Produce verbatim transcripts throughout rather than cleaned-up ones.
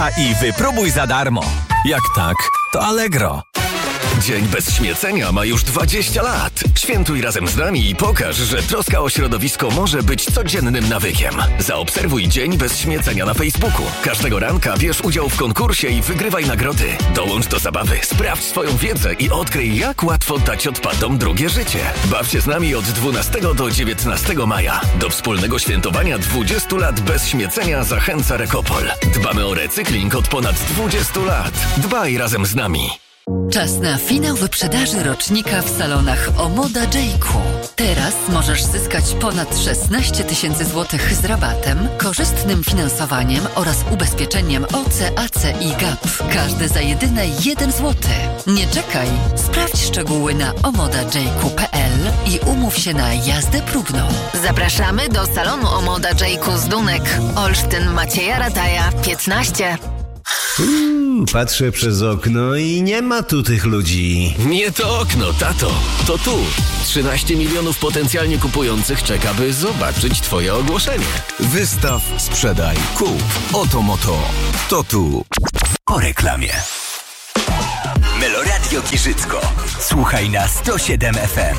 lata i wypróbuj za darmo. Jak tak, to Allegro. Dzień bez śmiecenia ma już dwadzieścia lat. Świętuj razem z nami i pokaż, że troska o środowisko może być codziennym nawykiem. Zaobserwuj Dzień bez śmiecenia na Facebooku. Każdego ranka bierz udział w konkursie i wygrywaj nagrody. Dołącz do zabawy, sprawdź swoją wiedzę i odkryj, jak łatwo dać odpadom drugie życie. Baw się z nami od dwunastego do dziewiętnastego maja. Do wspólnego świętowania dwudziestu lat bez śmiecenia zachęca Rekopol. Dbamy o recykling od ponad dwudziestu lat. Dbaj razem z nami. Czas na finał wyprzedaży rocznika w salonach Omoda Jayku. Teraz możesz zyskać ponad szesnaście tysięcy złotych z rabatem, korzystnym finansowaniem oraz ubezpieczeniem O C, A C i G A P. Każde za jedyne jeden złoty. Nie czekaj, sprawdź szczegóły na omoda jayku kropka p l i umów się na jazdę próbną. Zapraszamy do salonu Omoda Jayku z Dunek. Olsztyn, Macieja Rataja, piętnaście. Uuu, patrzę przez okno i nie ma tu tych ludzi. Nie to okno, tato. To tu. trzynaście milionów potencjalnie kupujących czeka, by zobaczyć twoje ogłoszenie. Wystaw, sprzedaj, kup. Oto moto. To tu. Po reklamie. Meloradio Giżycko. Słuchaj na sto siedem F M.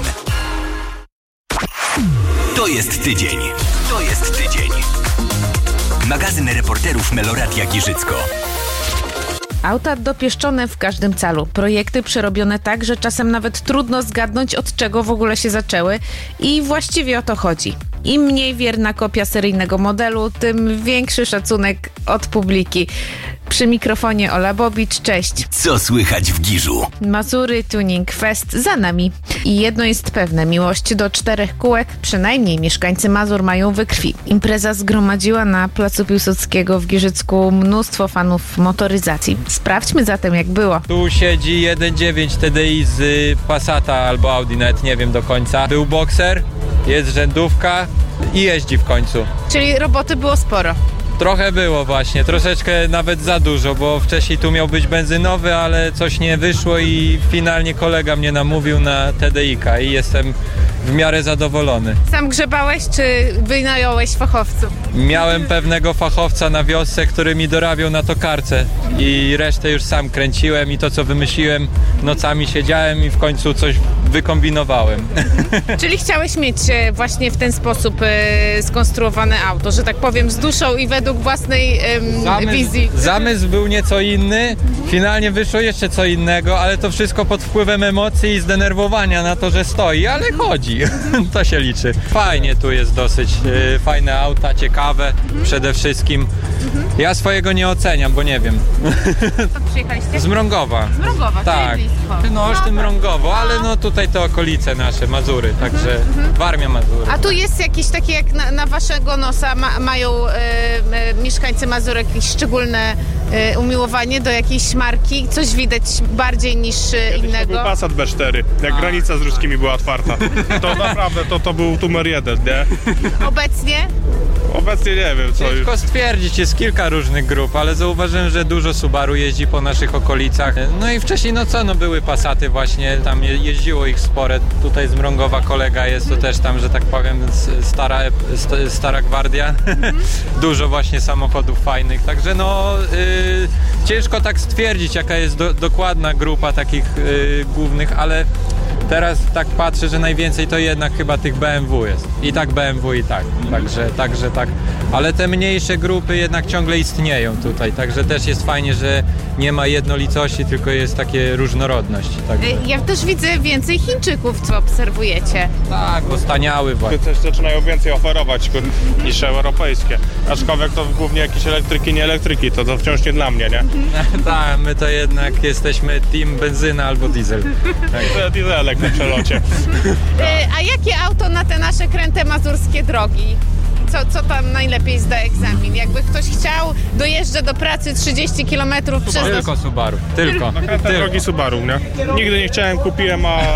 To jest tydzień. To jest tydzień. Magazyn reporterów Meloradia Giżycko. Auta dopieszczone w każdym calu. Projekty przerobione tak, że czasem nawet trudno zgadnąć, od czego w ogóle się zaczęły. I właściwie o to chodzi. Im mniej wierna kopia seryjnego modelu, tym większy szacunek od publiki. Przy mikrofonie Ola Bobicz, cześć. Co słychać w Giżu? Mazury Tuning Fest za nami. I jedno jest pewne, miłość do czterech kółek przynajmniej mieszkańcy Mazur mają we krwi. Impreza zgromadziła na Placu Piłsudskiego w Giżycku mnóstwo fanów motoryzacji. Sprawdźmy zatem, jak było. Tu siedzi jeden dziewięć T D I z Passata albo Audi, nawet nie wiem do końca. Był bokser, jest rzędówka i jeździ w końcu. Czyli roboty było sporo. Trochę było właśnie, troszeczkę nawet za dużo, bo wcześniej tu miał być benzynowy, ale coś nie wyszło i finalnie kolega mnie namówił na T D I-ka i jestem w miarę zadowolony. Sam grzebałeś, czy wynająłeś fachowców? Miałem pewnego fachowca na wiosce, który mi dorabiał na tokarce i resztę już sam kręciłem i to, co wymyśliłem, nocami siedziałem i w końcu coś wykombinowałem. Czyli chciałeś mieć właśnie w ten sposób e, skonstruowane auto, że tak powiem, z duszą i według własnej e, zamysł, wizji. Zamysł był nieco inny, finalnie wyszło jeszcze co innego, ale to wszystko pod wpływem emocji i zdenerwowania na to, że stoi, ale chodzi. To się liczy. Fajnie tu jest dosyć, e, fajne auta, ciekawe mhm. przede wszystkim. Mhm. Ja swojego nie oceniam, bo nie wiem. Skąd przyjechaliście? Z Mrągowa. Z Mrągowa, tak. blisko. No, no tym Mrągowo, ale no tutaj to okolice nasze, Mazury, także mhm. Warmia, Mazury. A tu jest jakieś takie, jak na, na waszego nosa ma, mają e, e, mieszkańcy Mazur jakieś szczególne e, umiłowanie do jakiejś marki? Coś widać bardziej niż e, innego? To był Passat B cztery, jak A, granica z ruskimi była otwarta. To naprawdę, to, to był numer jeden, nie? Obecnie? Obecnie nie wiem, co Ciężko już. stwierdzić, jest kilka różnych grup, ale zauważyłem, że dużo Subaru jeździ po naszych okolicach. No i wcześniej, no co, no były Passaty właśnie, tam je, jeździło ich spore. Tutaj z Mrągowa kolega jest, to też tam, że tak powiem, stara, stara gwardia. Dużo właśnie samochodów fajnych, także no yy, ciężko tak stwierdzić, jaka jest do, dokładna grupa takich yy, głównych, ale teraz tak patrzę, że najwięcej to jednak chyba tych B M W jest. I tak B M W i tak. Także, także tak. Ale te mniejsze grupy jednak ciągle istnieją tutaj. Także też jest fajnie, że nie ma jednolitości, tylko jest takie różnorodność. Także. Ja też widzę więcej Chińczyków, co obserwujecie. Tak, bo staniały właśnie. Też zaczynają więcej oferować niż europejskie. Aczkolwiek to głównie jakieś elektryki, nie elektryki, to, to wciąż nie dla mnie, nie? Tak, my to jednak jesteśmy team benzyna albo diesel. Tak. Dieselek na przelocie. A jakie auto na te nasze kręte mazurskie drogi? Co, co tam najlepiej zda egzamin? Jakby ktoś chciał, dojeżdża do pracy trzydzieści kilometrów przez... Tylko Subaru, tylko. Na kręte drogi Subaru, nie? Nigdy nie chciałem, kupiłem, a...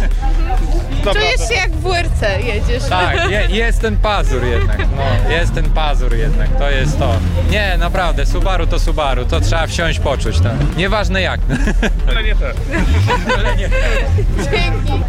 Czujesz się jak w W R C jedziesz. Tak, je, jest ten pazur jednak, no, jest ten pazur jednak, to jest to. Nie, naprawdę, Subaru to Subaru, to trzeba wsiąść, poczuć, tak. Nieważne jak. Ale nie te. Ale nie te. Dzięki.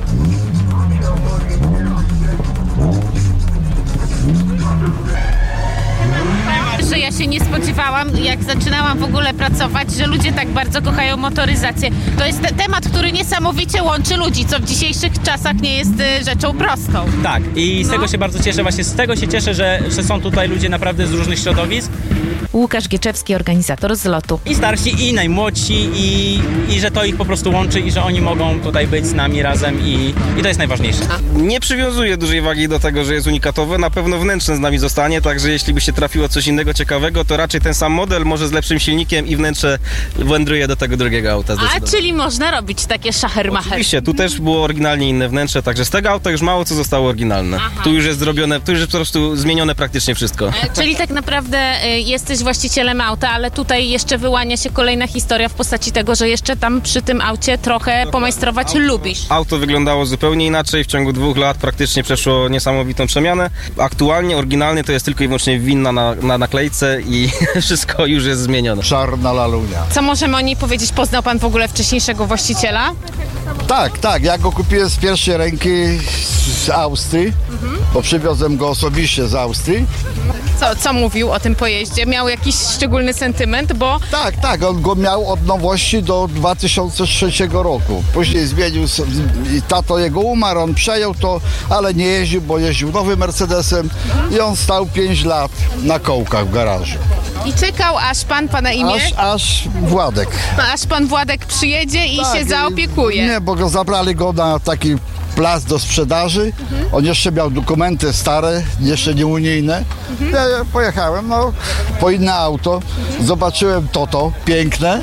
że ja się nie spodziewałam, jak zaczynałam w ogóle pracować, że ludzie tak bardzo kochają motoryzację. To jest te temat, który niesamowicie łączy ludzi, co w dzisiejszych czasach nie jest y, rzeczą prostą. Tak, i z No. tego się bardzo cieszę, właśnie z tego się cieszę, że, że są tutaj ludzie naprawdę z różnych środowisk. Łukasz Gieczewski, organizator zlotu. I starsi, i najmłodsi, i, i że to ich po prostu łączy i że oni mogą tutaj być z nami razem i, i to jest najważniejsze. Nie przywiązuję dużej wagi do tego, że jest unikatowe, na pewno wnętrzne z nami zostanie, także jeśli by się trafiło coś innego ciekawego, to raczej ten sam model, może z lepszym silnikiem i wnętrze wędruje do tego drugiego auta. A, czyli można robić takie szachermacher. Oczywiście, tu też było oryginalnie inne wnętrze, także z tego auta już mało co zostało oryginalne. Aha. Tu już jest zrobione, tu już jest po prostu zmienione praktycznie wszystko. E, czyli tak naprawdę y, jesteś właścicielem auta, ale tutaj jeszcze wyłania się kolejna historia w postaci tego, że jeszcze tam przy tym aucie trochę pomajstrować auto, lubisz. Auto wyglądało zupełnie inaczej, w ciągu dwóch lat praktycznie przeszło niesamowitą przemianę. Aktualnie, oryginalnie to jest tylko i wyłącznie winna na, na naklejce i wszystko już jest zmienione. Czarna lalunia. Co możemy o niej powiedzieć? Poznał pan w ogóle wcześniejszego właściciela? Tak, tak, ja go kupiłem z pierwszej ręki z Austrii, mhm. bo przywiozłem go osobiście z Austrii. Co, co mówił o tym pojeździe? Miał jakiś szczególny sentyment, bo... Tak, tak, on go miał od nowości do dwa tysiące trzeciego roku. Później zmienił, i tato jego umarł, on przejął to, ale nie jeździł, bo jeździł nowym Mercedesem i on stał pięć lat na kołkach w garażu. I czekał, aż pan, pana imię? Aż, aż Władek. Aż pan Władek przyjedzie i tak, się zaopiekuje. Nie, bo go zabrali go na taki plac do sprzedaży. Mhm. On jeszcze miał dokumenty stare, jeszcze nie unijne. Mhm. Ja pojechałem, no, po inne auto. Zobaczyłem Toto, piękne.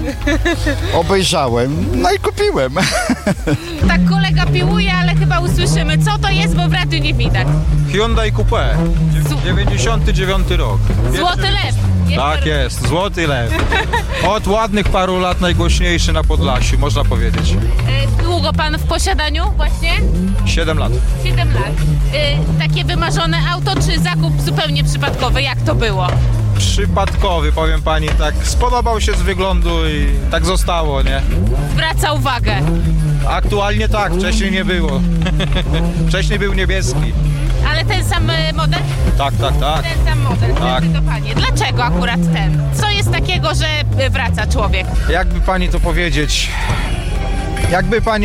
Obejrzałem, no i kupiłem. Tak kolega piłuje, ale chyba usłyszymy, co to jest, bo w radiu nie widać. Hyundai Coupé, dziewięćdziesiąty dziewiąty rok. Złoty lew. Tak jest, złoty lew. Od ładnych paru lat najgłośniejszy na Podlasiu, można powiedzieć. E, długo pan w posiadaniu właśnie? Siedem lat. Siedem lat. E, takie wymarzone auto, czy zakup zupełnie przypadkowy? Jak to było? Przypadkowy, powiem pani, tak spodobał się z wyglądu i tak zostało, nie? Zwraca uwagę. Aktualnie tak, wcześniej nie było. Wcześniej był niebieski. Ale ten sam model? Tak, tak, tak. Ten sam model, tak. Zdecydowanie. Dlaczego akurat ten? Co jest takiego, że wraca człowiek? Jakby pani to powiedzieć? Jakby pani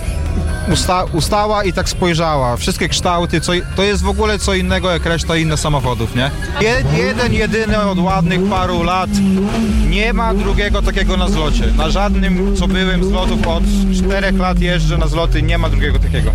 usta ustała i tak spojrzała. Wszystkie kształty, co, to jest w ogóle co innego jak reszta innych samochodów, nie? Je, jeden, jedyny od ładnych paru lat. Nie ma drugiego takiego na zlocie. Na żadnym, co byłem z lotów od czterech lat jeżdżę na zloty, nie ma drugiego takiego.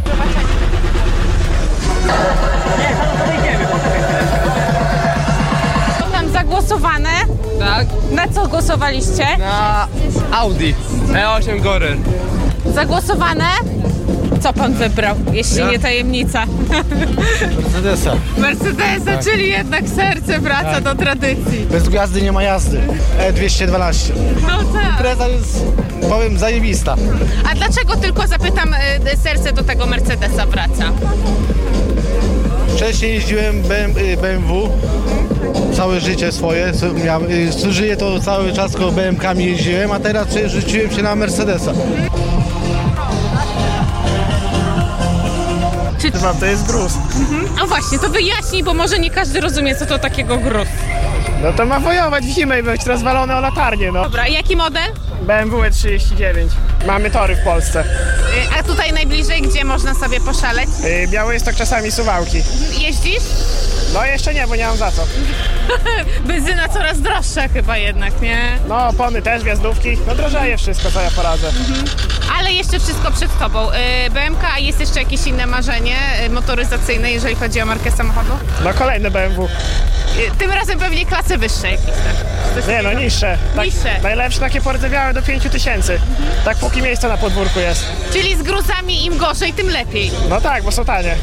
To tam zagłosowane? Tak. Na co głosowaliście? Na Audi E osiem Gorer. Zagłosowane? Co pan wybrał, jeśli ja? nie tajemnica? Mercedesa. Mercedesa, tak. Czyli jednak serce wraca tak. do tradycji. Bez gwiazdy nie ma jazdy. E dwieście dwanaście. No tak. Impreza jest, powiem, zajebista. A dlaczego, tylko zapytam, serce do tego Mercedesa wraca? Wcześniej jeździłem B M W, całe życie swoje, żyję to cały czas koło B M kami jeździłem, a teraz rzuciłem się na Mercedesa. Czy wam to jest gruz? Mhm. A właśnie, to wyjaśnij, bo może nie każdy rozumie, co to takiego gruz. No to ma wojować w zimę i być rozwalone o latarnię, no. Dobra, jaki model? B M W E trzydzieści dziewięć. Mamy tory w Polsce. A tutaj najbliżej, gdzie można sobie poszaleć? Yy, Białystok, czasami Suwałki. Jeździsz? No jeszcze nie, bo nie mam za co. Benzyna coraz droższa chyba jednak, nie? No, opony też, wjazdówki. No drożeje wszystko, co ja poradzę. Mhm. Ale jeszcze wszystko przed tobą. Yy, B M K, a jest jeszcze jakieś inne marzenie yy, motoryzacyjne, jeżeli chodzi o markę samochodu? No kolejne B M W. Yy, tym razem pewnie klasy wyższe jakieś tak. Nie, no niższe. Tak, niższe. Najlepsze takie pordzewiałe do pięciu tysięcy. Mhm. Tak póki miejsca na podwórku jest. Czyli z gruzami im gorzej, tym lepiej. No tak, bo są tanie.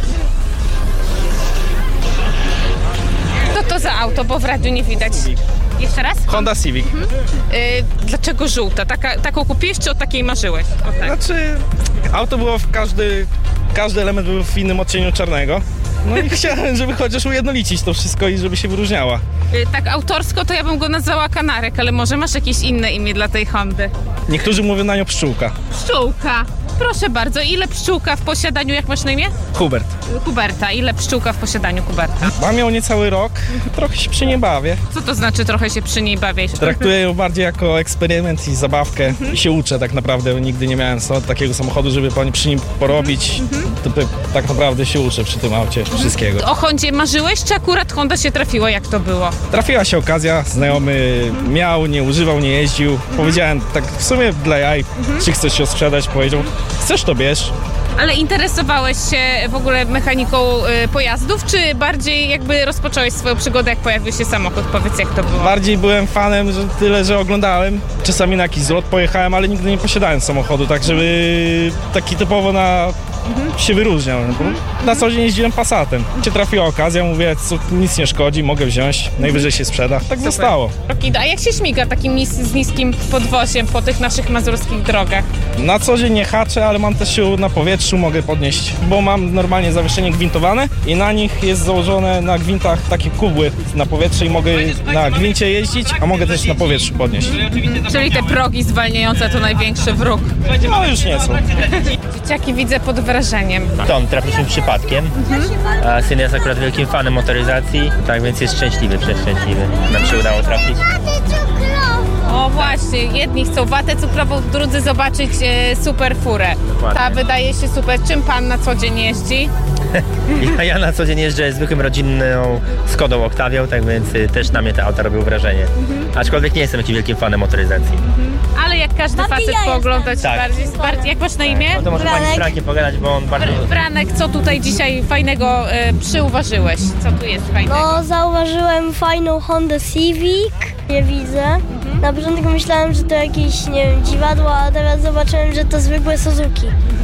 Co to za auto, bo w radiu nie widać. Jeszcze raz? Honda Civic. Mhm. Yy, dlaczego żółta? Taka, taką kupiłeś, czy o takiej marzyłeś? O, tak. Znaczy, auto było w każdy, każdy element był w innym odcieniu czarnego. No i chciałem, żeby chociaż ujednolicić to wszystko i żeby się wyróżniała. Yy, tak autorsko to ja bym go nazwała Kanarek, ale może masz jakieś inne imię dla tej Hondy? Niektórzy mówią na nią Pszczółka. Pszczółka. proszę bardzo, ile pszczółka w posiadaniu, jak masz na imię? Hubert. Huberta, ile pszczółka w posiadaniu Huberta? Mam ją niecały rok, trochę się przy niej bawię. Co to znaczy trochę się przy niej bawię? Traktuję ją bardziej jako eksperyment i zabawkę i się uczę tak naprawdę. Nigdy nie miałem takiego samochodu, żeby przy nim porobić. To tak naprawdę się uczę przy tym aucie wszystkiego. O Hondzie marzyłeś, czy akurat Honda się trafiła? Jak to było? Trafiła się okazja, znajomy miał, nie używał, nie jeździł. Powiedziałem tak w sumie dla jaj, czy chcesz się sprzedać? Powiedział, chcesz to bierz. Ale interesowałeś się w ogóle mechaniką y, pojazdów, czy bardziej jakby rozpocząłeś swoją przygodę, jak pojawił się samochód? Powiedz, jak to było. Bardziej byłem fanem, że tyle, że oglądałem. Czasami na jakiś zlot pojechałem, ale nigdy nie posiadałem samochodu, tak żeby taki typowo na... Mhm. się wyróżniał. Mhm. Na co dzień jeździłem Passatem. Cię trafiła okazja, mówię, co, nic nie szkodzi, mogę wziąć, najwyżej się sprzeda. Tak Super. Zostało. A jak się śmiga takim nis z niskim podwoziem po tych naszych mazurskich drogach? Na co dzień nie haczę, ale mam też sił na powietrzu, mogę podnieść, bo mam normalnie zawieszenie gwintowane i na nich jest założone na gwintach takie kubły na powietrze i mogę na gwincie jeździć, a mogę też na powietrzu podnieść. Czyli te progi zwalniające to największy wróg. No już nie są. Dzieciaki widzę pod wrażeniem. Tom trafiliśmy przypadkiem, mhm. a syn jest akurat wielkim fanem motoryzacji, tak więc jest szczęśliwy, przeszczęśliwy. Nam się udało trafić. O właśnie, jedni chcą watę cukrową, drudzy zobaczyć e, super furę. Dokładnie. Ta wydaje się super. Czym pan na co dzień jeździ? Ja, ja na co dzień jeżdżę zwykłym rodzinną Skodą Octavią, tak więc y, też na mnie te auta robią wrażenie. Mhm. Aczkolwiek nie jestem jakimś wielkim fanem motoryzacji. Mhm. Ale jak każdy facet ja pooglądać tak. bardziej, bardziej... Jak masz na imię? No to może Franek. pani z Frankiem pogadać, bo on bardzo... Franek, co tutaj dzisiaj fajnego e, przyuważyłeś? Co tu jest fajnego? No, zauważyłem fajną Hondę Civic, nie widzę. Mhm. Na początku myślałem, że to jakieś, nie wiem, dziwadło, a teraz zobaczyłem, że to zwykłe Suzuki.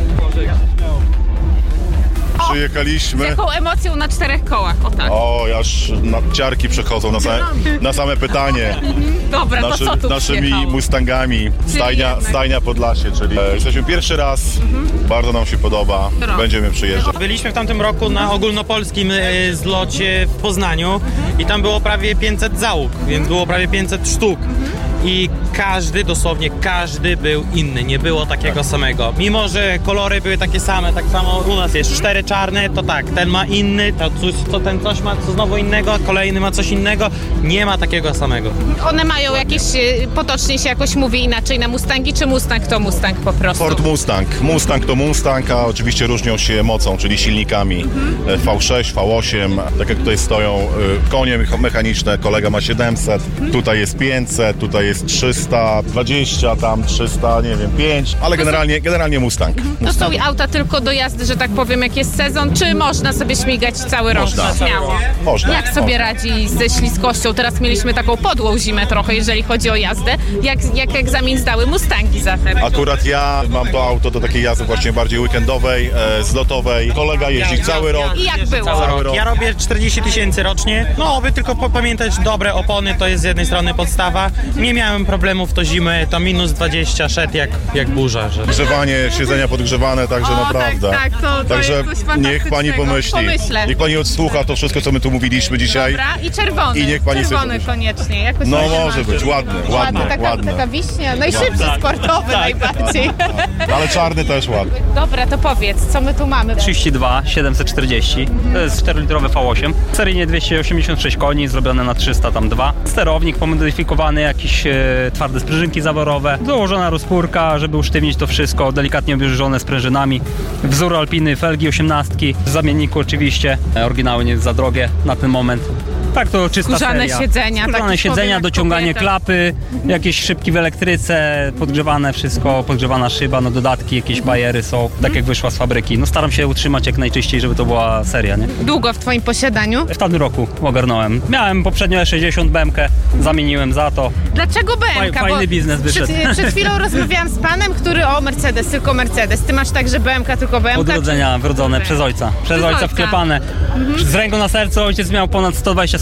Przyjechaliśmy. Z jaką emocją na czterech kołach? O tak. O, aż na, ciarki przechodzą na same, na same pytanie. Dobra, Naszy, to co tu naszymi przyjechało? Mustangami. Stajnia, stajnia Podlasie, czyli e, jesteśmy pierwszy raz. Mhm. Bardzo nam się podoba. Rok. Będziemy przyjeżdżać. Byliśmy w tamtym roku na ogólnopolskim e, zlocie w Poznaniu mhm. i tam było prawie pięćset załóg, mhm. więc było prawie pięćset sztuk. Mhm. I każdy, dosłownie każdy był inny, nie było takiego tak. samego. Mimo że kolory były takie same, tak samo u nas jest cztery czarne, to tak, ten ma inny, to, coś, to ten coś ma co znowu innego, a kolejny ma coś innego, nie ma takiego samego. One mają jakieś, potocznie się jakoś mówi inaczej na Mustangi, czy Mustang to Mustang po prostu? Ford Mustang. Mustang to Mustang, a oczywiście różnią się mocą, czyli silnikami mhm. V sześć, V osiem, tak jak tutaj stoją konie mechaniczne, kolega ma siedemset, mhm. tutaj jest pięćset, tutaj jest trzysta dwadzieścia, tam trzysta, nie wiem, pięć, ale generalnie, generalnie Mustang. To są auta tylko do jazdy, że tak powiem, jak jest sezon, czy można sobie śmigać cały rok śmiało? Można. Jak sobie można. radzi ze śliskością? Teraz mieliśmy taką podłą zimę trochę, jeżeli chodzi o jazdę. Jak, jak egzamin zdały Mustangi zatem? Akurat ja mam to auto do takiej jazdy właśnie bardziej weekendowej, e, zlotowej. Kolega jeździ ja, cały ja, rok. I jak było? Cały rok. Ja robię czterdzieści tysięcy rocznie. No, by tylko pamiętać, dobre opony to jest z jednej strony podstawa. Nie miałem problemów to zimę, to minus dwadzieścia szedł jak, jak burza. Że... Grzewanie, siedzenia podgrzewane, także o, naprawdę. Tak, tak, to, to także jest coś niech pani pomyśli. Pomyślę. Niech pani odsłucha to wszystko, co my tu mówiliśmy dzisiaj. Dobra, i czerwony. I niech pani czerwony sobie... koniecznie. Jakoś no może być, ładny, ładny, ładny. Taka, ładny. taka wiśnia, najszybszy tak. sportowy tak, najbardziej. Tak, tak. Ale czarny też ładny. Dobra, to powiedz, co my tu mamy? trzydzieści dwa siedemset czterdzieści, mhm. to jest czterolitrowy V osiem, seryjnie dwieście osiemdziesiąt sześć koni, zrobione na trzysta tam dwa. Sterownik pomodyfikowany, jakieś e, twarde sprężynki zaworowe, dołożona rozpórka, żeby usztywnić to wszystko, delikatnie obieżone sprężynami, wzór alpiny, felgi osiemnastki, w zamienniku oczywiście, oryginały nie za drogie na ten moment. Tak, to czysta Skórzane seria. siedzenia. Skórzane siedzenia, dociąganie kobieta. klapy, jakieś szybki w elektryce, podgrzewane wszystko, podgrzewana szyba, no dodatki, jakieś bajery są, tak jak wyszła z fabryki. No staram się utrzymać jak najczyściej, żeby to była seria, nie? Długo w twoim posiadaniu? W tamtym roku ogarnąłem. Miałem poprzednio E sześćdziesiąt B M K, zamieniłem za to. Dlaczego B M K? Faj, fajny biznes wyszedł. Przed, przed chwilą rozmawiałam z panem, który o Mercedes, tylko Mercedes. Ty masz także B M K, tylko B M K? Od urodzenia, czy... wrodzone przez ojca. Przez, przez ojca, ojca wklepane. Mhm. Z ręką na sercu ojciec miał ponad sto dwadzieścia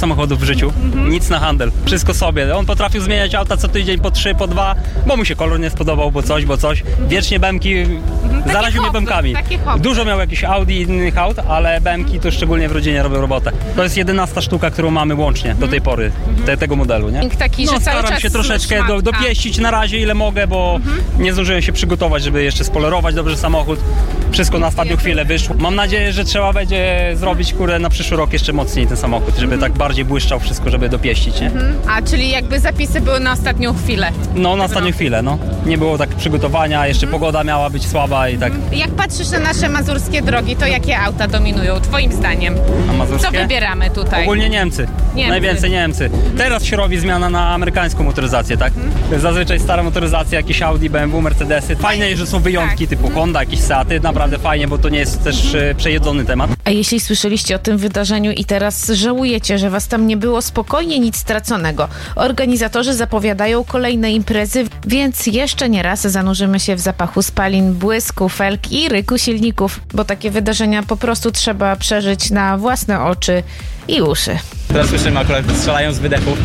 samochodów w życiu. Mhm. Nic na handel. Wszystko sobie. On potrafił zmieniać auta co tydzień po trzy, po dwa, bo mu się kolor nie spodobał, bo coś, bo coś. Wiecznie B M ki, mhm. zaraził mnie B M kami. Dużo miał jakichś Audi i innych aut, ale B M ki to szczególnie w rodzinie robią robotę. To jest jedenasta sztuka, którą mamy łącznie mhm. do tej pory, te, tego modelu, nie? Taki, no, że staram cały czas się troszeczkę do, dopieścić na razie ile mogę, bo mhm. nie zdążyłem się przygotować, żeby jeszcze spolerować dobrze samochód. Wszystko na ostatnią chwilę wyszło. Mam nadzieję, że trzeba będzie zrobić kurę na przyszły rok jeszcze mocniej ten samochód, żeby tak bardziej błyszczał wszystko, żeby dopieścić, nie? Mhm. A czyli jakby zapisy były na ostatnią chwilę? No, na ostatnią chwilę, no. Nie było tak przygotowania, jeszcze mhm. pogoda miała być słaba i tak. Jak patrzysz na nasze mazurskie drogi, to jakie auta dominują twoim zdaniem? A mazurskie? Co wybieramy tutaj? Ogólnie Niemcy. Niemcy. Najwięcej Niemcy. Teraz się robi zmiana na amerykańską motoryzację, tak? Mhm. Zazwyczaj stara motoryzacja, jakieś Audi, B M W, Mercedesy. Fajnie, że są wyjątki tak. typu Honda, jakieś Seaty, naprawdę fajnie, bo to nie jest też e, przejedzony temat. A jeśli słyszeliście o tym wydarzeniu i teraz żałujecie, że was tam nie było, spokojnie, nic straconego. Organizatorzy zapowiadają kolejne imprezy, więc jeszcze nie raz zanurzymy się w zapachu spalin, błysku, felg i ryku silników, bo takie wydarzenia po prostu trzeba przeżyć na własne oczy i uszy. Teraz słyszymy, akurat strzelają z wydechów.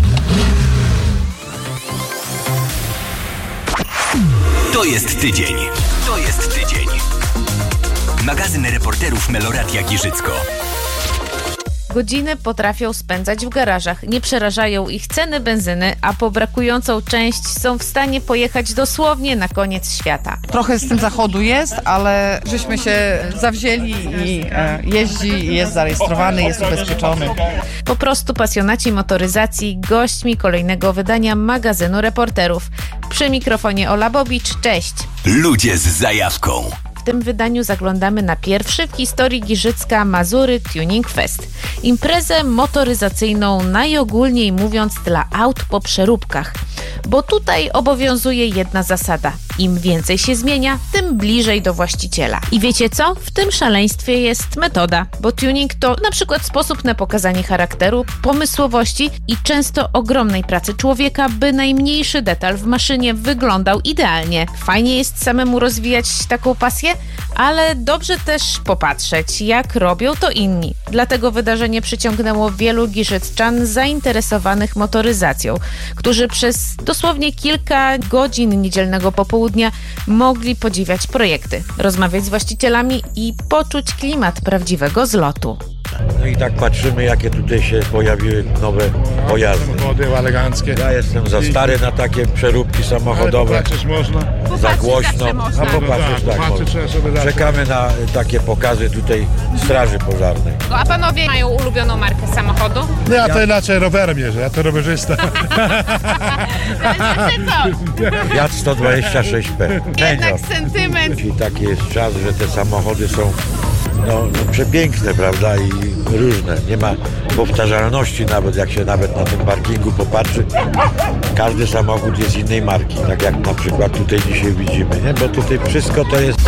To jest tydzień. To jest tydzień. Magazyn reporterów Meloradia Giżycko. Godziny potrafią spędzać w garażach, nie przerażają ich ceny benzyny, a po brakującą część są w stanie pojechać dosłownie na koniec świata. Trochę z tym zachodu jest, ale żeśmy się zawzięli i e, jeździ, jest zarejestrowany, jest ubezpieczony. Po prostu pasjonaci motoryzacji, gośćmi kolejnego wydania magazynu reporterów. Przy mikrofonie Ola Bobicz, cześć! Ludzie z zajawką. W tym wydaniu zaglądamy na pierwszy w historii Giżycka Mazury Tuning Fest. Imprezę motoryzacyjną najogólniej mówiąc dla aut po przeróbkach. Bo tutaj obowiązuje jedna zasada. Im więcej się zmienia, tym bliżej do właściciela. I wiecie co? W tym szaleństwie jest metoda. Bo tuning to na przykład sposób na pokazanie charakteru, pomysłowości i często ogromnej pracy człowieka, by najmniejszy detal w maszynie wyglądał idealnie. Fajnie jest samemu rozwijać taką pasję, ale dobrze też popatrzeć, jak robią to inni. Dlatego wydarzenie przyciągnęło wielu giżycczan zainteresowanych motoryzacją, którzy przez dosłownie kilka godzin niedzielnego popołudnia mogli podziwiać projekty, rozmawiać z właścicielami i poczuć klimat prawdziwego zlotu. No i tak patrzymy, jakie tutaj się pojawiły nowe pojazdy. Samochody eleganckie. Ja jestem za stary na takie przeróbki samochodowe. Ale popatrzeć można. Za głośno. A popatrzeć tak, tak można. Czekamy na takie pokazy tutaj Straży Pożarnej. A panowie mają ulubioną markę samochodu? No ja to inaczej rowerem jeżdżę, ja to rowerzysta. Fiat sto dwadzieścia sześć P. Jednak sentyment. I taki jest czas, że te samochody są no, no przepiękne, prawda, i różne. Nie ma powtarzalności nawet, jak się nawet na tym parkingu popatrzy. Każdy samochód jest innej marki, tak jak na przykład tutaj dzisiaj widzimy, nie? Bo tutaj wszystko to jest...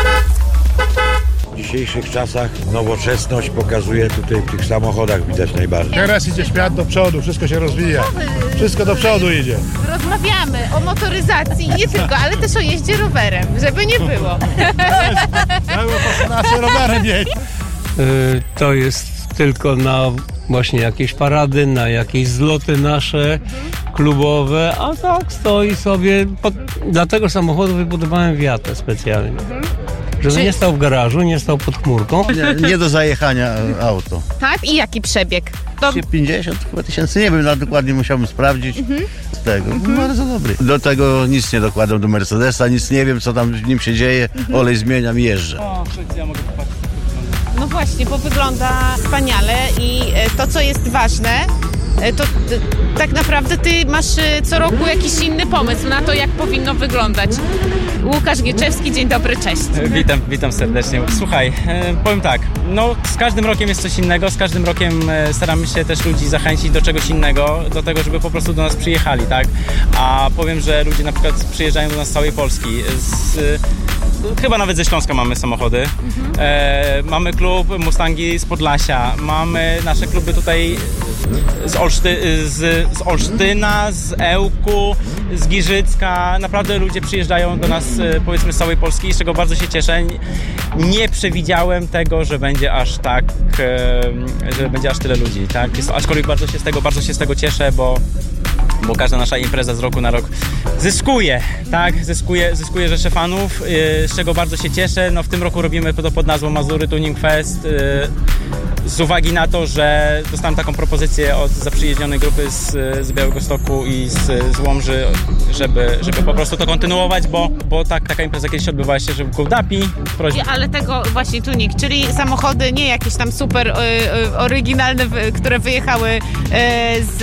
W dzisiejszych czasach nowoczesność pokazuje tutaj w tych samochodach widać najbardziej. Teraz idzie świat do przodu, wszystko się rozwija. Wszystko do przodu idzie. Rozmawiamy o motoryzacji, nie tylko, ale też o jeździe rowerem, żeby nie było. Całą fascynację rowerem jeździ. To jest tylko na właśnie jakieś parady, na jakieś zloty nasze klubowe, a tak stoi sobie. Pod... Dla tego samochodu wybudowałem Viatę specjalnie. Żeby Czy... nie stał w garażu, nie stał pod chmurką. Nie, nie do zajechania auto. Tak? I jaki przebieg? To... pięćdziesiąt chyba tysięcy, nie wiem, no, dokładnie musiałbym sprawdzić mhm. z tego. Mhm. No, bardzo dobry. Do tego nic nie dokładam do Mercedesa, nic nie wiem, co tam w nim się dzieje. Mhm. Olej zmieniam i jeżdżę. O, ja mogę popatrzeć. No właśnie, bo wygląda wspaniale i to, co jest ważne, to tak naprawdę ty masz co roku jakiś inny pomysł na to, jak powinno wyglądać. Łukasz Gieczewski, dzień dobry, cześć. Witam, witam serdecznie. Słuchaj, powiem tak, no z każdym rokiem jest coś innego, z każdym rokiem staramy się też ludzi zachęcić do czegoś innego, do tego, żeby po prostu do nas przyjechali, tak? A powiem, że ludzie na przykład przyjeżdżają do nas z całej Polski, z chyba nawet ze Śląska mamy samochody. Mhm. E, mamy klub Mustangi z Podlasia, mamy nasze kluby tutaj z, Olszty, z, z Olsztyna, z Ełku, z Giżycka. Naprawdę ludzie przyjeżdżają do nas, powiedzmy, z całej Polski, z czego bardzo się cieszę. Nie przewidziałem tego, że będzie aż tak, że będzie aż tyle ludzi, tak? Jest, aczkolwiek bardzo się z tego, bardzo się z tego cieszę, bo bo każda nasza impreza z roku na rok zyskuje, tak? Zyskuje, zyskuje rzesze fanów, z czego bardzo się cieszę. No w tym roku robimy to pod nazwą Mazury Tuning Fest z uwagi na to, że dostałem taką propozycję od zaprzyjaźnionej grupy z, z Białegostoku i z, z Łomży, żeby, żeby po prostu to kontynuować, bo, bo tak, taka impreza kiedyś odbywała się, że w Gołdapi. Prośba. Ale tego właśnie tuning, czyli samochody nie jakieś tam super y, y, oryginalne, y, które wyjechały y, z,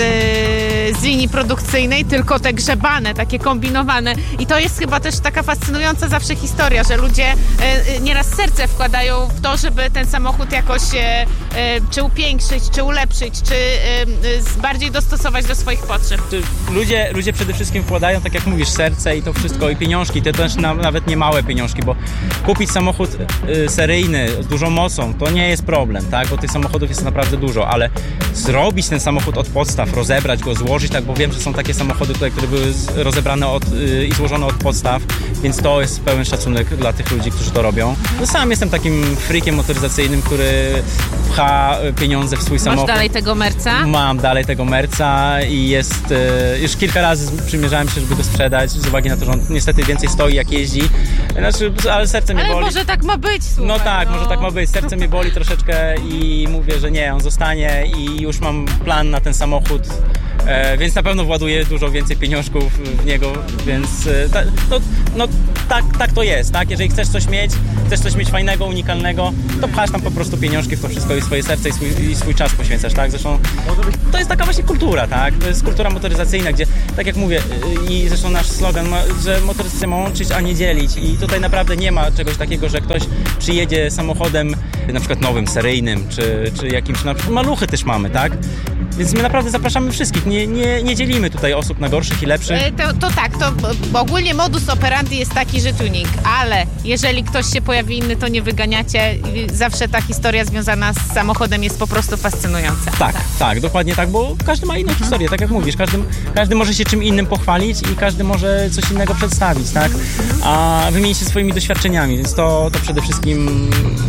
z linii produkcyjnej, tylko te grzebane, takie kombinowane. I to jest chyba też taka fascynująca zawsze historia, że ludzie y, y, nieraz serce wkładają w to, żeby ten samochód jakoś y, czy upiększyć, czy ulepszyć, czy y, bardziej dostosować do swoich potrzeb. Ludzie, ludzie przede wszystkim wkładają, tak jak mówisz, serce i to wszystko, i pieniążki, to też na, nawet nie małe pieniążki, bo kupić samochód y, seryjny z dużą mocą to nie jest problem, tak, bo tych samochodów jest naprawdę dużo, ale zrobić ten samochód od podstaw, rozebrać go, złożyć, tak, bo wiem, że są takie samochody tutaj, które były rozebrane od, y, i złożone od podstaw, więc to jest pełen szacunek dla tych ludzi, którzy to robią. No, sam jestem takim freakiem motoryzacyjnym, który pcha pieniądze w swój samochód. Masz dalej tego Merca? Mam dalej tego Merca i jest, e, już kilka razy przymierzałem się, żeby go sprzedać, z uwagi na to, że on niestety więcej stoi, jak jeździ. Znaczy, ale serce mnie ale boli. Ale może tak ma być, słuchaj. No tak, no. może tak ma być. Serce mnie boli troszeczkę i mówię, że nie, on zostanie i już mam plan na ten samochód. E, więc na pewno właduję dużo więcej pieniążków w niego, więc e, ta, no, no tak, tak to jest, tak? Jeżeli chcesz coś mieć, chcesz coś mieć fajnego, unikalnego, to pchasz tam po prostu pieniążki w to wszystko i swoje serce i swój, i swój czas poświęcasz, tak? Zresztą to jest taka właśnie kultura, tak? To jest kultura motoryzacyjna, gdzie, tak jak mówię, i zresztą nasz slogan, ma, że motoryzacja ma łączyć, a nie dzielić, i tutaj naprawdę nie ma czegoś takiego, że ktoś przyjedzie samochodem na przykład nowym, seryjnym, czy, czy jakimś, na przykład maluchy też mamy, tak? Więc my naprawdę zapraszamy wszystkich, nie, nie, nie dzielimy tutaj osób na gorszych i lepszych. To, to tak, to ogólnie modus operandi jest taki, że tuning, ale jeżeli ktoś się pojawi inny, to nie wyganiacie. Zawsze ta historia związana z samochodem jest po prostu fascynująca. Tak, tak, tak, dokładnie tak, bo każdy ma inną mhm. historię, tak jak mówisz, każdy, każdy może się czym innym pochwalić i każdy może coś innego przedstawić, tak? A wymienić się swoimi doświadczeniami, więc to, to przede wszystkim...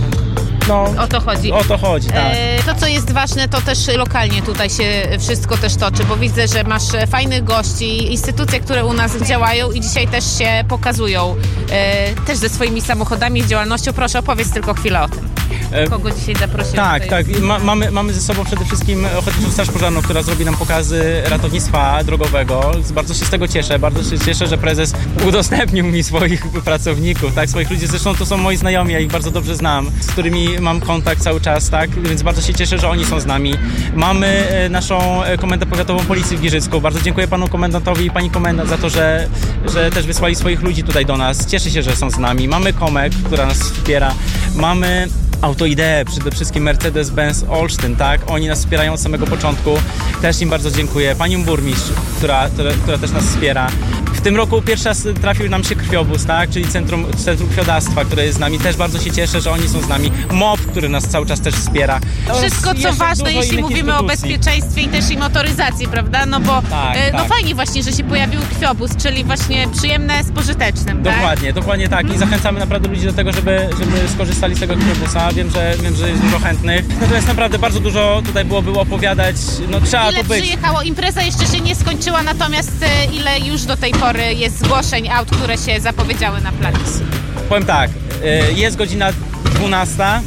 No, o to chodzi. O to chodzi, tak. E, to, co jest ważne, to też lokalnie tutaj się wszystko też toczy, bo widzę, że masz fajnych gości, instytucje, które u nas działają i dzisiaj też się pokazują e, też ze swoimi samochodami, z działalnością. Proszę, opowiedz tylko chwilę o tym. Kogo dzisiaj zaprosiłem? Tak, tak. Ma, mamy, mamy ze sobą przede wszystkim Ochotniczą Straż Pożarną, która zrobi nam pokazy ratownictwa drogowego. Bardzo się z tego cieszę. Bardzo się cieszę, że prezes udostępnił mi swoich pracowników, tak, swoich ludzi. Zresztą to są moi znajomi, ja ich bardzo dobrze znam, z którymi mam kontakt cały czas, tak, więc bardzo się cieszę, że oni są z nami. Mamy naszą Komendę Powiatową Policji w Giżycku. Bardzo dziękuję panu komendantowi i pani komendant za to, że, że też wysłali swoich ludzi tutaj do nas. Cieszę się, że są z nami. Mamy Komek, która nas wspiera. Mamy Autoidee, przede wszystkim Mercedes-Benz Olsztyn, tak? Oni nas wspierają od samego początku. Też im bardzo dziękuję. Panią burmistrz, która, która, która też nas wspiera. W tym roku pierwszy raz trafił nam się krwiobóz, tak? Czyli Centrum, Centrum Krwiodawstwa, które jest z nami. Też bardzo się cieszę, że oni są z nami. M O P, który nas cały czas też wspiera. Wszystko, co ważne, jeśli mówimy instytucji. O bezpieczeństwie i też i motoryzacji, prawda? No bo tak, e, no tak. Fajnie właśnie, że się pojawił krwiobóz, czyli właśnie przyjemne z pożytecznym, tak? Dokładnie, dokładnie tak. I zachęcamy naprawdę ludzi do tego, żeby, żeby skorzystali z tego krwiobusa. Wiem, że, wiem, że jest dużo chętnych. Natomiast naprawdę bardzo dużo tutaj było, było opowiadać. No, trzeba ile tu być. Przyjechało? Impreza jeszcze się nie skończyła, natomiast e, ile już do tej pory jest zgłoszeń aut, które się zapowiedziały na placu? Powiem tak, e, jest godzina dwunasta.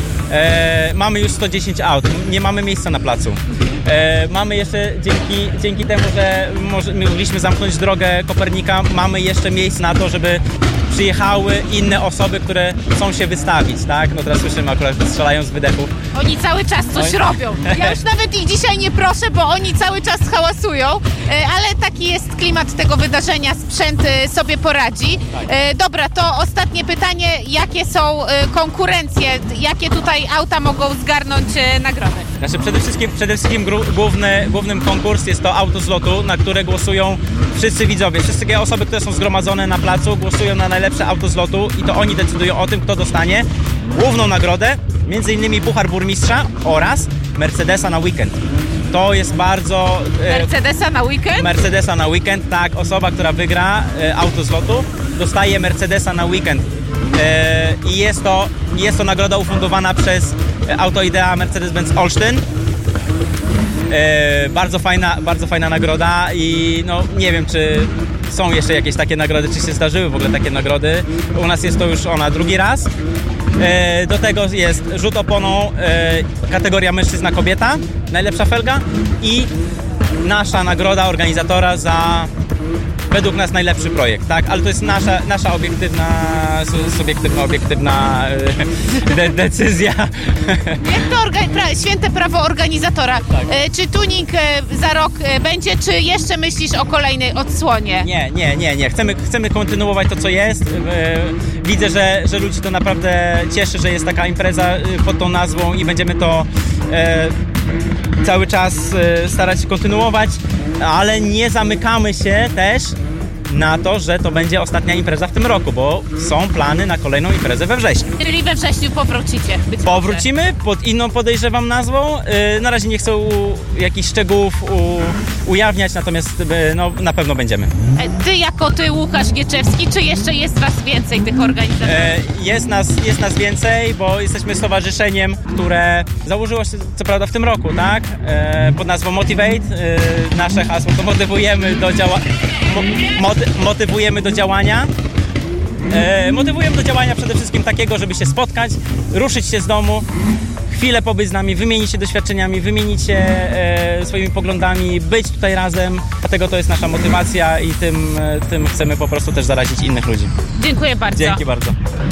E, mamy już sto dziesięć aut, nie mamy miejsca na placu. E, mamy jeszcze, dzięki, dzięki temu, że może, mogliśmy zamknąć drogę Kopernika, mamy jeszcze miejsce na to, żeby przyjechały inne osoby, które chcą się wystawić, tak? No teraz słyszymy akurat, strzelają z wydechów. Oni cały czas coś Oj. robią. Ja już nawet ich dzisiaj nie proszę, bo oni cały czas hałasują, ale taki jest klimat tego wydarzenia, sprzęt sobie poradzi. Tak. Dobra, to ostatnie pytanie, jakie są konkurencje, jakie tutaj auta mogą zgarnąć nagrody? Znaczy przede wszystkim, przede wszystkim główny, głównym konkurs jest to auto z lotu, na które głosują wszyscy widzowie, wszystkie osoby, które są zgromadzone na placu, głosują na najlepsze najlepsze auto z lotu i to oni decydują o tym, kto dostanie główną nagrodę, między innymi Puchar Burmistrza oraz Mercedesa na weekend. To jest bardzo... E, Mercedesa na weekend? Mercedesa na weekend, tak. Osoba, która wygra e, auto z lotu, dostaje Mercedesa na weekend. E, I jest to, jest to nagroda ufundowana przez Auto Idea Mercedes-Benz Olsztyn. E, bardzo fajna, bardzo fajna nagroda i no nie wiem, czy są jeszcze jakieś takie nagrody, czy się zdarzyły w ogóle takie nagrody. U nas jest to już ona drugi raz. E, do tego jest rzut oponą, e, kategoria mężczyzna kobieta, najlepsza felga i nasza nagroda organizatora za według nas najlepszy projekt, tak? Ale to jest nasza, nasza obiektywna, subiektywna, obiektywna de decyzja. Jak to orga pra święte prawo organizatora? Tak. E, czy tuning e, za rok e, będzie, czy jeszcze myślisz o kolejnej odsłonie? Nie, nie, nie, nie. Chcemy, chcemy kontynuować to, co jest. E, widzę, że, że ludzi to naprawdę cieszy, że jest taka impreza pod tą nazwą i będziemy to e, cały czas e, starać się kontynuować, ale nie zamykamy się też na to, że to będzie ostatnia impreza w tym roku, bo są plany na kolejną imprezę we wrześniu. Czyli we wrześniu powrócicie? Być Powrócimy może. Pod inną, podejrzewam, nazwą. Yy, na razie nie chcę u, jakichś szczegółów u, ujawniać, natomiast yy, no, na pewno będziemy. E, ty jako ty, Łukasz Gieczewski, czy jeszcze jest was więcej tych organizatorów? Yy, jest, nas, jest nas więcej, bo jesteśmy stowarzyszeniem, które założyło się co prawda w tym roku, tak? Yy, pod nazwą Motivate. Yy, nasze hasło to motywujemy do działania. Mo motywujemy do działania. E, motywujemy do działania przede wszystkim takiego, żeby się spotkać, ruszyć się z domu, chwilę pobyć z nami, wymienić się doświadczeniami, wymienić się e, swoimi poglądami, być tutaj razem. Dlatego to jest nasza motywacja i tym, e, tym chcemy po prostu też zarazić innych ludzi. Dziękuję bardzo. Dzięki bardzo.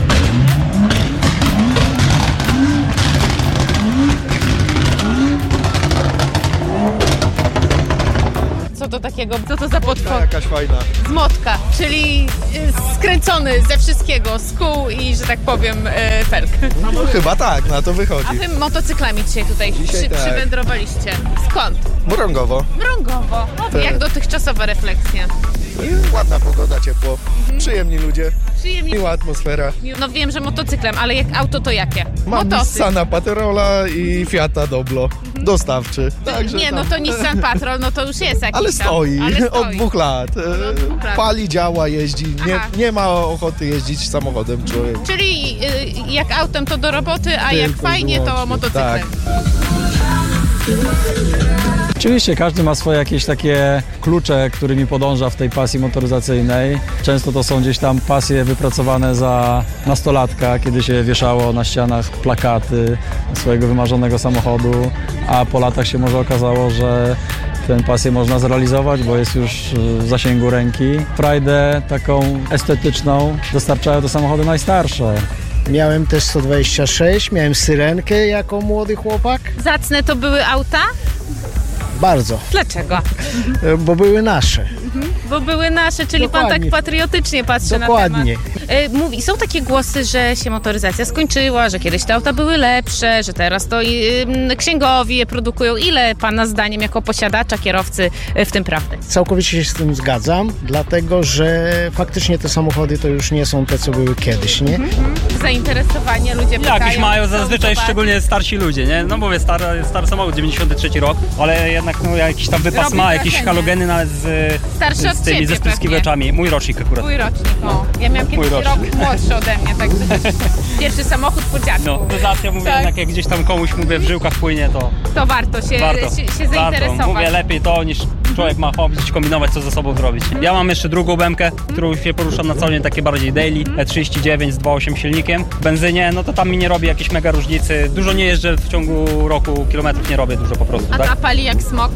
Co to takiego? Co to za potwór? Jakaś fajna. Z motka, czyli y, skręcony ze wszystkiego, z kół i, że tak powiem, y, felk. No chyba tak, na to wychodzi. A wy motocyklami dzisiaj tutaj Dzisiaj przy, tak. przywędrowaliście. Skąd? Mrągowo. Mrągowo. No, Tak. jak dotychczasowa refleksja? I ładna pogoda, ciepło. Przyjemni ludzie. Przyjemni. Miła atmosfera. No wiem, że motocyklem, ale jak auto to jakie? Mam Motocykl. Nissana Paterola i Fiata Doblo. Dostawczy. Także Nie, no tam- to Nissan Patrol, no to już jest jakiś Ale tam. stoi, Ale stoi. od dwóch lat. E, dwóch lat. Pali, działa, jeździ. Nie, Aha. nie ma ochoty jeździć samochodem człowiek. Czyli y, jak autem to do roboty, a jak Tylko i fajnie to wyłącznie. motocyklem. Tak. Oczywiście każdy ma swoje jakieś takie klucze, którymi podąża w tej pasji motoryzacyjnej. Często to są gdzieś tam pasje wypracowane za nastolatka, kiedy się wieszało na ścianach plakaty swojego wymarzonego samochodu, a po latach się może okazało, że tę pasję można zrealizować, bo jest już w zasięgu ręki. Frajdę taką estetyczną dostarczają do samochody najstarsze. Miałem też sto dwadzieścia sześć, miałem Syrenkę jako młody chłopak. Zacne to były auta? Bardzo, Dlaczego? bo były nasze. Bo były nasze, czyli pan Dokładnie. tak patriotycznie patrzy Dokładnie. na temat. E, Mówi, są takie głosy, że się motoryzacja skończyła, że kiedyś te auta były lepsze, że teraz to y, księgowi je produkują. Ile pana zdaniem jako posiadacza, kierowcy y, w tym prawdy? Całkowicie się z tym zgadzam, dlatego że faktycznie te samochody to już nie są te, co były kiedyś, nie? Zainteresowanie ludzie pytają. Jakieś mają chcą zazwyczaj, zobaczyć. szczególnie starsi ludzie, nie? No mówię, stary, stary samochód, dziewięćdziesiąty trzeci rok, ale jednak no, jakiś tam wypas Robi ma, jakieś wrażenie. halogeny nawet z, Starszy z od tymi, ciebie ze spryskiwaczami. Mój rocznik akurat. Twój rocznik, no. Ja miałam Mój kiedyś rok rocznik. młodszy ode mnie, także pierwszy samochód po dziadku. No, to zawsze ja mówię, Tak. jednak jak gdzieś tam komuś mówię w żyłkach płynie, to To warto się, warto. się, się zainteresować. Warto. Mówię, lepiej to niż człowiek ma chodzić, kombinować, co ze sobą zrobić. Ja mam jeszcze drugą bemkę, którą się poruszam na co dzień, takie bardziej daily, E trzydzieści dziewięć z dwa przecinek osiem silnikiem. W benzynie, no to tam mi nie robi jakiejś mega różnicy. Dużo nie jeżdżę w ciągu roku, kilometrów nie robię dużo po prostu, A tak? ta pali jak smog?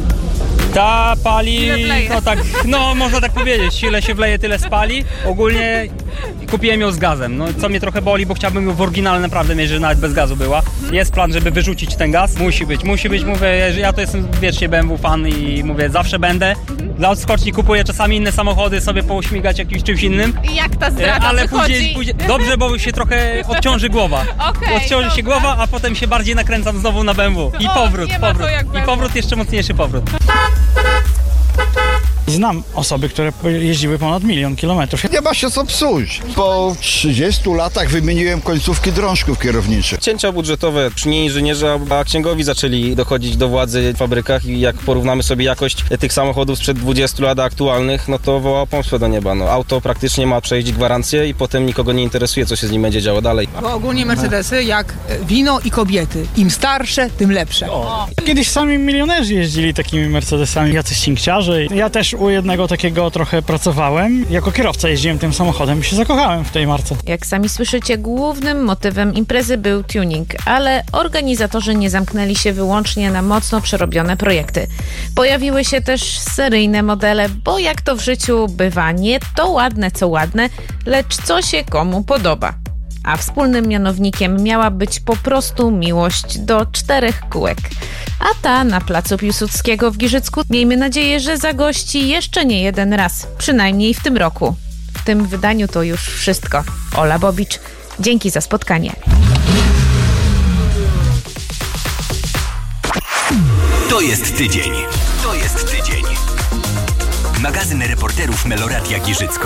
Ta pali, Ile wleje? no tak, no można tak powiedzieć, ile się wleje, tyle spali. Ogólnie kupiłem ją z gazem, no co mnie trochę boli, bo chciałbym ją w oryginale naprawdę mieć, że nawet bez gazu była. Jest plan, żeby wyrzucić ten gaz, musi być, musi być, mówię, że ja to jestem wiecznie B M W fan i mówię, zawsze będę. Dla odskoczni kupuję czasami inne samochody, sobie pośmigać jakimś czymś innym. I jak ta E, zdrada Ale wychodzi? później, później, dobrze, bo się trochę odciąży głowa. Okej, Odciąży się głowa, a potem się bardziej nakręcam znowu na B M W. I O, powrót, nie ma to powrót. jak I B M W. powrót, jeszcze mocniejszy powrót. Znam osoby, które jeździły ponad milion kilometrów. Nie ma się co psuć. Po trzydziestu latach wymieniłem końcówki drążków kierowniczych. Cięcia budżetowe, nie inżynierzy, a księgowi zaczęli dochodzić do władzy w fabrykach i jak porównamy sobie jakość tych samochodów sprzed dwudziestu lat aktualnych, no to woła pomstę do nieba. No, auto praktycznie ma przejść gwarancję i potem nikogo nie interesuje, co się z nim będzie działo dalej. Bo ogólnie Mercedesy jak wino i kobiety. Im starsze, tym lepsze. O. Kiedyś sami milionerzy jeździli takimi Mercedesami, jacyś cinkciarze. Ja też u jednego takiego trochę pracowałem. Jako kierowca jeździłem tym samochodem i się zakochałem w tej marce. Jak sami słyszycie, głównym motywem imprezy był tuning, ale organizatorzy nie zamknęli się wyłącznie na mocno przerobione projekty. Pojawiły się też seryjne modele, bo jak to w życiu bywa, nie to ładne co ładne, lecz co się komu podoba. A wspólnym mianownikiem miała być po prostu miłość do czterech kółek. A ta na placu Piłsudskiego w Giżycku, miejmy nadzieję, że zagości jeszcze nie jeden raz, przynajmniej w tym roku. W tym wydaniu to już wszystko. Ola Bobicz, dzięki za spotkanie. To jest tydzień. To jest tydzień. Magazyn reporterów Meloradia Giżycko.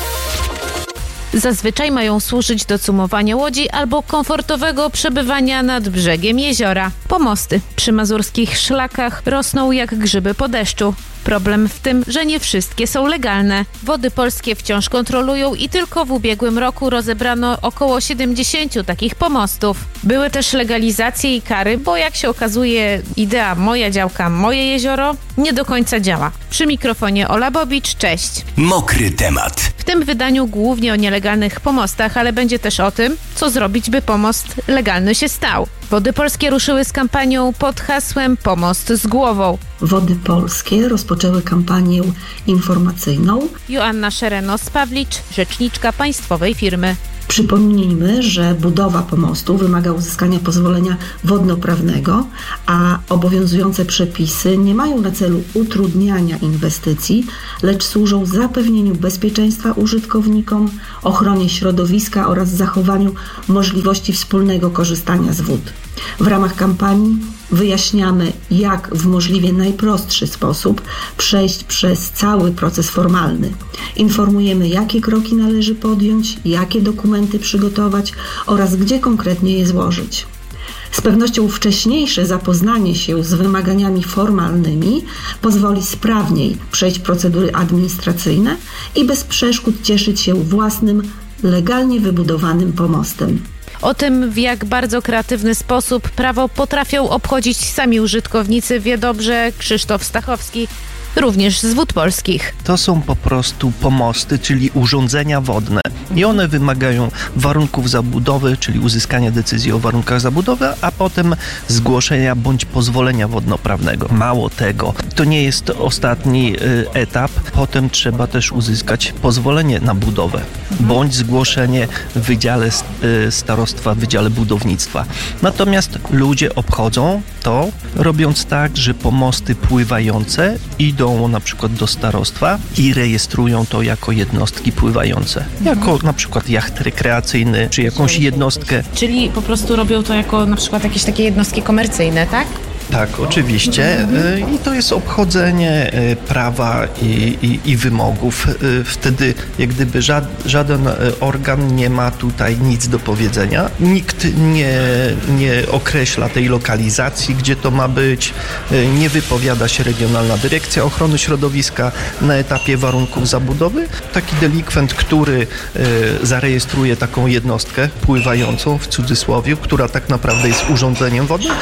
Zazwyczaj mają służyć do cumowania łodzi albo komfortowego przebywania nad brzegiem jeziora. Pomosty przy mazurskich szlakach rosną jak grzyby po deszczu. Problem w tym, że nie wszystkie są legalne. Wody Polskie wciąż kontrolują i tylko w ubiegłym roku rozebrano około siedemdziesiąt takich pomostów. Były też legalizacje i kary, bo jak się okazuje, idea moja działka, moje jezioro nie do końca działa. Przy mikrofonie Ola Bobicz, cześć. Mokry temat. W tym wydaniu głównie o nielegalnych pomostach, ale będzie też o tym, co zrobić, by pomost legalny się stał. Wody Polskie ruszyły z kampanią pod hasłem Pomost z głową. Wody Polskie rozpoczęły kampanię informacyjną. Joanna Szerenos-Pawlicz, rzeczniczka państwowej firmy. Przypomnijmy, że budowa pomostu wymaga uzyskania pozwolenia wodnoprawnego, a obowiązujące przepisy nie mają na celu utrudniania inwestycji, lecz służą zapewnieniu bezpieczeństwa użytkownikom, ochronie środowiska oraz zachowaniu możliwości wspólnego korzystania z wód. W ramach kampanii wyjaśniamy, jak w możliwie najprostszy sposób przejść przez cały proces formalny. Informujemy, jakie kroki należy podjąć, jakie dokumenty przygotować oraz gdzie konkretnie je złożyć. Z pewnością wcześniejsze zapoznanie się z wymaganiami formalnymi pozwoli sprawniej przejść procedury administracyjne i bez przeszkód cieszyć się własnym, legalnie wybudowanym pomostem. O tym, w jak bardzo kreatywny sposób prawo potrafią obchodzić sami użytkownicy, wie dobrze Krzysztof Stachowski, również z Wód Polskich. To są po prostu pomosty, czyli urządzenia wodne i one wymagają warunków zabudowy, czyli uzyskania decyzji o warunkach zabudowy, a potem zgłoszenia bądź pozwolenia wodnoprawnego. Mało tego, to nie jest ostatni y, etap, potem trzeba też uzyskać pozwolenie na budowę, bądź zgłoszenie w Wydziale y, Starostwa, w Wydziale Budownictwa. Natomiast ludzie obchodzą to, robiąc tak, że pomosty pływające idą na przykład do starostwa i rejestrują to jako jednostki pływające. Jako na przykład jacht rekreacyjny, czy jakąś jednostkę. Czyli po prostu robią to jako na przykład jakieś takie jednostki komercyjne, tak? Tak, oczywiście. I to jest obchodzenie prawa i, i, i wymogów. Wtedy jak gdyby żad, żaden organ nie ma tutaj nic do powiedzenia. Nikt nie, nie określa tej lokalizacji, gdzie to ma być. Nie wypowiada się Regionalna Dyrekcja Ochrony Środowiska na etapie warunków zabudowy. Taki delikwent, który zarejestruje taką jednostkę pływającą w cudzysłowie, która tak naprawdę jest urządzeniem wodnym,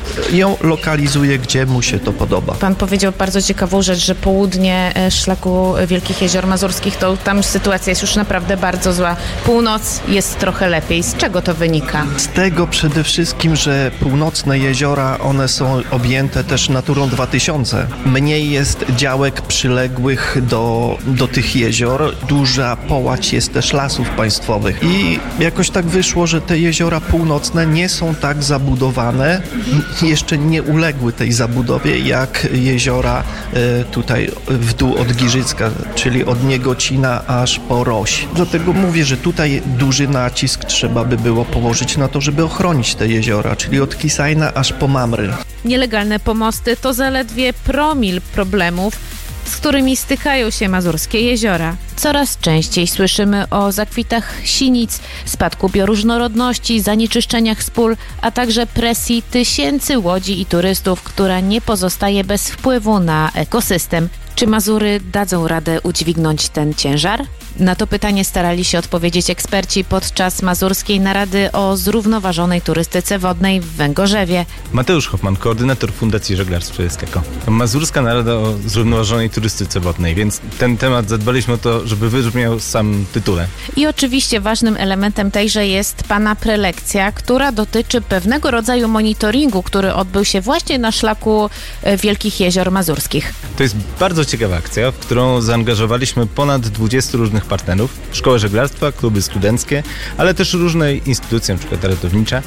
ją lokalizuje, gdzie mu się to podoba. Pan powiedział bardzo ciekawą rzecz, że południe szlaku Wielkich Jezior Mazurskich, to tam sytuacja jest już naprawdę bardzo zła. Północ jest trochę lepiej. Z czego to wynika? Z tego przede wszystkim, że północne jeziora, one są objęte też Naturą dwa tysiące. Mniej jest działek przyległych do, do tych jezior. Duża połać jest też lasów państwowych. I jakoś tak wyszło, że te jeziora północne nie są tak zabudowane, jeszcze nie uległy tej zabudowie jak jeziora tutaj w dół od Giżycka, czyli od Niegocina aż po Roś. Dlatego mówię, że tutaj duży nacisk trzeba by było położyć na to, żeby ochronić te jeziora, czyli od Kisajna aż po Mamry. Nielegalne pomosty to zaledwie promil problemów, z którymi stykają się mazurskie jeziora. Coraz częściej słyszymy o zakwitach sinic, spadku bioróżnorodności, zanieczyszczeniach z pól, a także presji tysięcy łodzi i turystów, która nie pozostaje bez wpływu na ekosystem. Czy Mazury dadzą radę udźwignąć ten ciężar? Na to pytanie starali się odpowiedzieć eksperci podczas mazurskiej narady o zrównoważonej turystyce wodnej w Węgorzewie. Mateusz Hoffman, koordynator Fundacji Żeglarstwa Jeskiego. Mazurska narada o zrównoważonej turystyce wodnej, więc ten temat zadbaliśmy o to, żeby wybrzmiał sam tytule. I oczywiście ważnym elementem tejże jest pana prelekcja, która dotyczy pewnego rodzaju monitoringu, który odbył się właśnie na szlaku Wielkich Jezior Mazurskich. To jest bardzo ciekawa akcja, w którą zaangażowaliśmy ponad dwudziestu różnych partnerów, szkoły żeglarstwa, kluby studenckie, ale też różne instytucje, np. ratownicze,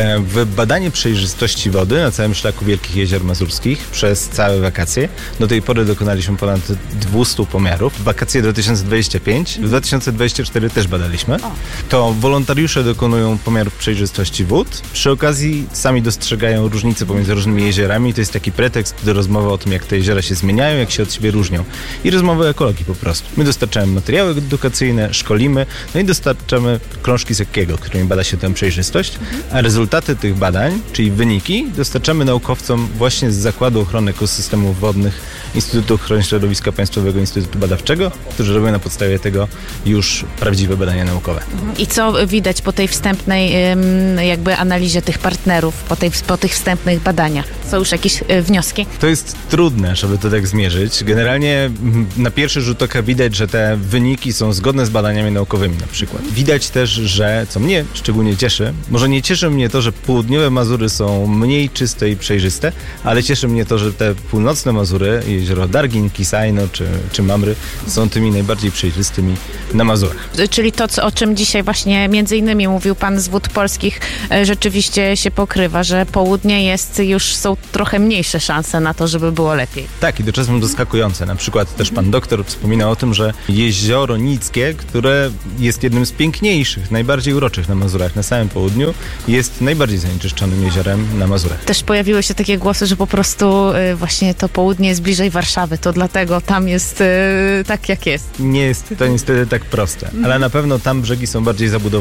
w badanie przejrzystości wody na całym szlaku Wielkich Jezior Mazurskich przez całe wakacje. Do tej pory dokonaliśmy ponad dwustu pomiarów. Wakacje dwa tysiące dwudziesty piąty, w dwa tysiące dwudziestym czwartym też badaliśmy. To wolontariusze dokonują pomiarów przejrzystości wód. Przy okazji sami dostrzegają różnice pomiędzy różnymi jeziorami. To jest taki pretekst do rozmowy o tym, jak te jeziora się zmieniają, jak się od siebie różnią. I rozmowy o ekologii po prostu. My dostarczamy materiały edukacyjne, szkolimy, no i dostarczamy krążki Seckiego, którymi bada się tę przejrzystość, a rezultaty tych badań, czyli wyniki, dostarczamy naukowcom właśnie z Zakładu Ochrony Ekosystemów Wodnych Instytutu Ochrony Środowiska Państwowego Instytutu Badawczego, którzy robią na podstawie tego już prawdziwe badania naukowe. I co widać po tej wstępnej jakby analizie tych partnerów, po, tej, po tych wstępnych badaniach? Są już jakieś wnioski? To jest trudne, żeby to tak zmierzyć. Generalnie na pierwszy rzut oka widać, że te wyniki są zgodne z badaniami naukowymi na przykład. Widać też, że, co mnie szczególnie cieszy, może nie cieszy mnie to, że południowe Mazury są mniej czyste i przejrzyste, ale cieszy mnie to, że te północne Mazury, jezioro Dargin, Kisajno czy, czy Mamry, są tymi najbardziej przejrzystymi na Mazurach. Czyli to, co, o czym dzisiaj właśnie między innymi mówił pan z Wód Polskich, rzeczywiście się pokrywa, że południe jest, już są trochę mniejsze szanse na to, żeby było lepiej. Tak, i to czasem zaskakujące. Na przykład też pan doktor wspomina o tym, że jezioro Nickie, które jest jednym z piękniejszych, najbardziej uroczych na Mazurach, na samym południu, jest najbardziej zanieczyszczonym jeziorem na Mazurach. Też pojawiły się takie głosy, że po prostu y, właśnie to południe jest bliżej Warszawy, to dlatego tam jest y, tak, jak jest. Nie jest to niestety tak proste, ale na pewno tam brzegi są bardziej zabudowane.